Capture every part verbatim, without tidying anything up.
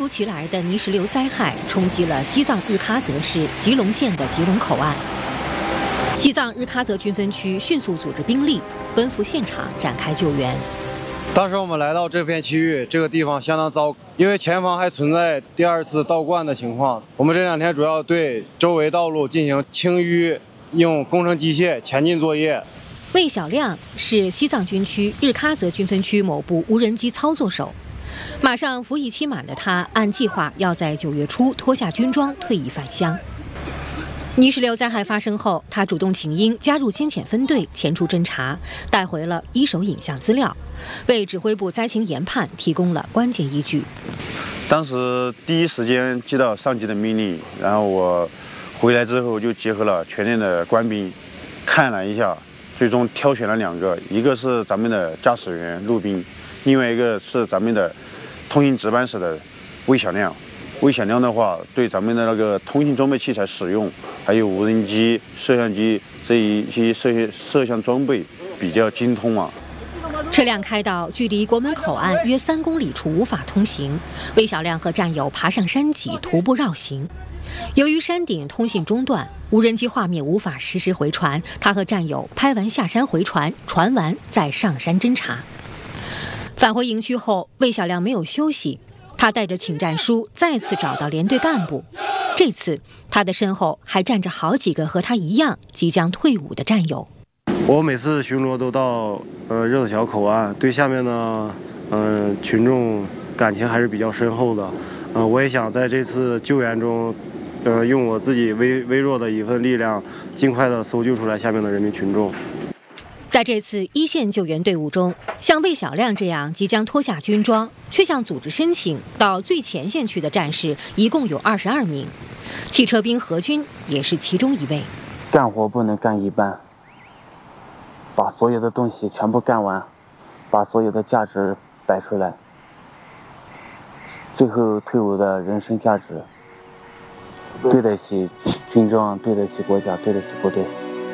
其来的泥石流灾害冲击了西藏日喀则市吉隆县的吉隆口岸。西藏日喀则军分区迅速组织兵力奔赴现场展开救援。 当时我们来到这片区域，这个地方相当糟，因为前方还存在第二次倒灌的情况。我们这两天主要对周围道路进行清淤，用工程机械前进作业。 魏小亮是西藏军区日喀则军分区某部无人机操作手，马上服役期满的他，按计划要在九月初脱下军装退役返乡。泥石流灾害发生后，他主动请缨加入先遣分队前出侦查，带回了一手影像资料，为指挥部灾情研判提供了关键依据。 当时第一时间接到上级的命令，然后我回来之后就结合了全连的官兵，看了一下，最终挑选了两个，一个是咱们的驾驶员陆兵，另外一个是咱们的通信值班室的魏小亮。魏小亮的话，对咱们的那个通信装备器材使用，还有无人机、摄像机这一些摄摄像装备比较精通啊。 车辆开到距离国门口岸约三公里处无法通行，魏小亮和战友爬上山脊徒步绕行。由于山顶通信中断，无人机画面无法实时回传，他和战友拍完下山回传，传完再上山侦查。返回营区后，魏小亮没有休息。他带着请战书再次找到连队干部，这次他的身后还站着好几个和他一样即将退伍的战友。 我每次巡逻都到呃热子桥口岸，对下面呢，嗯、呃、群众感情还是比较深厚的。呃，我也想在这次救援中，呃用我自己微微弱的一份力量，尽快的搜救出来下面的人民群众。 在这次一线救援队伍中，像魏小亮这样即将脱下军装却向组织申请到最前线去的战士一共有二十二名，汽车兵何军也是其中一位。 干活不能干一半，把所有的东西全部干完，把所有的价值摆出来，最后退伍的人生价值，对得起军装，对得起国家，对得起部队。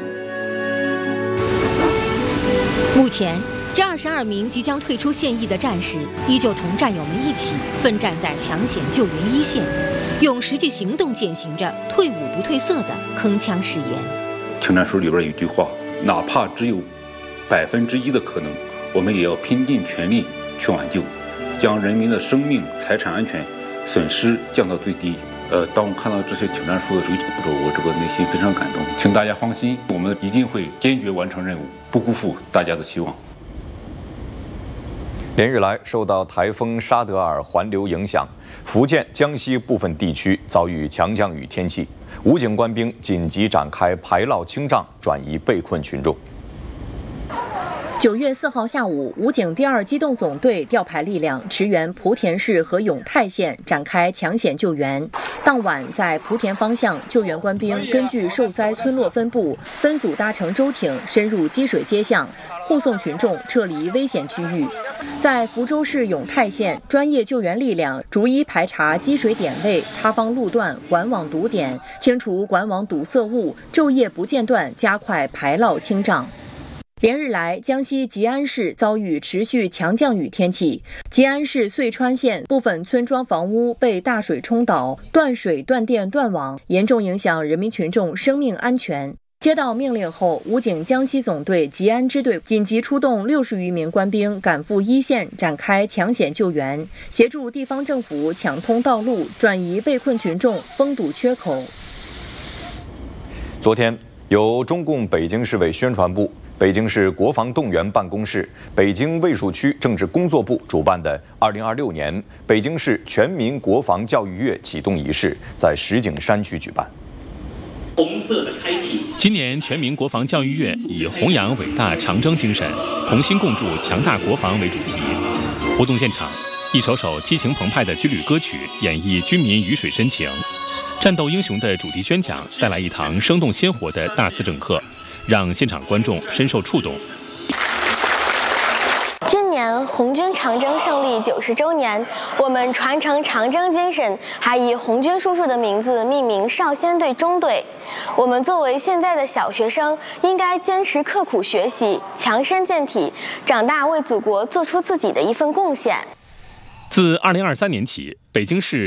目前，这二十二名即将退出现役的战士，依旧同战友们一起奋战在抢险救援一线，用实际行动践行着“退伍不褪色”的铿锵誓言。 请战书里边有一句话，哪怕只有百分之一的可能，我们也要拼尽全力去挽救，将人民的生命、财产安全损失降到最低。呃，当我看到这些请战书的时候，我这个内心非常感动。请大家放心，我们一定会坚决完成任务，不辜负大家的希望。 连日来，受到台风沙德尔环流影响，福建、江西部分地区遭遇强降雨天气，武警官兵紧急展开排涝清障，转移被困群众。 九月四号下午，武警第二机动总队调派力量驰援莆田市和永泰县，展开抢险救援。当晚，在莆田方向，救援官兵根据受灾村落分布，分组搭乘舟艇，深入积水街巷，护送群众撤离危险区域。在福州市永泰县，专业救援力量逐一排查积水点位、塌方路段、管网堵点，清除管网堵塞物，昼夜不间断，加快排涝清障。连日来，江西吉安市遭遇持续强降雨天气，吉安市遂川县部分村庄房屋被大水冲倒，断水、断电、断网，严重影响人民群众生命安全。接到命令后，武警江西总队吉安支队紧急出动六十余名官兵赶赴一线，展开抢险救援，协助地方政府抢通道路，转移被困群众，封堵缺口。 昨天，由中共北京市委宣传部、北京市国防动员办公室、北京卫戍区政治工作部主办的二零二六年北京市全民国防教育月启动仪式在石景山区举办。 红色的开启。 今年全民国防教育月以弘扬伟大长征精神，同心共筑强大国防为主题。活动现场，一首首激情澎湃的军旅歌曲演绎军民鱼水深情，战斗英雄的主题宣讲带来一堂生动鲜活的大思政课，让现场观众深受触动。 今年红军长征胜利九十周年，我们传承长征精神，还以红军叔叔的名字命名少先队中队。我们作为现在的小学生，应该坚持刻苦学习，强身健体，长大为祖国做出自己的一份贡献。 自二零二三年起，北京市